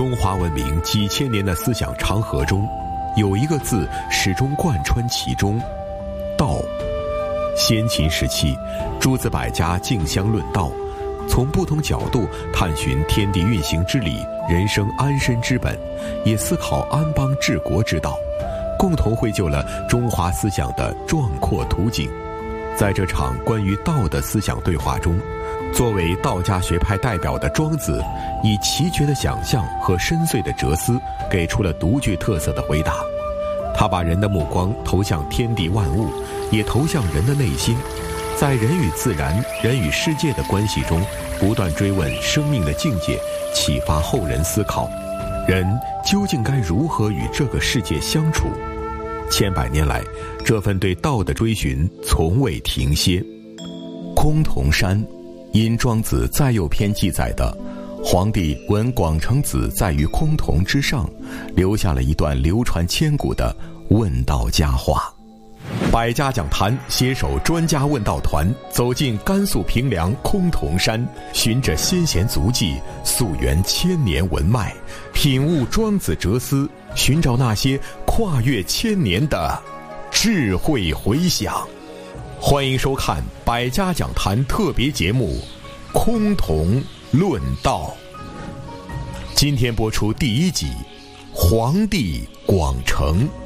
中华文明几千年的思想长河中，有一个字始终贯穿其中，道。先秦时期，诸子百家竞相论道，从不同角度探寻天地运行之理、人生安身之本，也思考安邦治国之道，共同绘就了中华思想的壮阔图景。在这场关于道的思想对话中，作为道家学派代表的庄子，以奇绝的想象和深邃的哲思，给出了独具特色的回答。他把人的目光投向天地万物，也投向人的内心，在人与自然、人与世界的关系中，不断追问生命的境界，启发后人思考，人究竟该如何与这个世界相处？千百年来，这份对道的追寻从未停歇。崆峒山，因庄子在右篇记载的皇帝闻广成子在于崆峒之上，留下了一段流传千古的问道佳话。百家讲坛携手专家问道团，走进甘肃平凉崆峒山，循着先贤足迹，溯源千年文脉，品悟庄子哲思，寻找那些跨越千年的智慧回响。欢迎收看百家讲坛特别节目《崆峒论道》，今天播出第1集《黄帝广成》。